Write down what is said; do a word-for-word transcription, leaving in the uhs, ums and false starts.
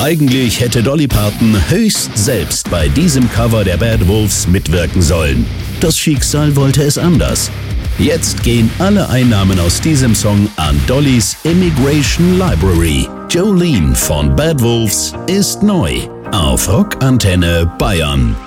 Eigentlich hätte Dolly Parton höchst selbst bei diesem Cover der Bad Wolves mitwirken sollen. Das Schicksal wollte es anders. Jetzt gehen alle Einnahmen aus diesem Song an Dollys Immigration Library. Jolene von Bad Wolves ist neu auf Rockantenne Bayern.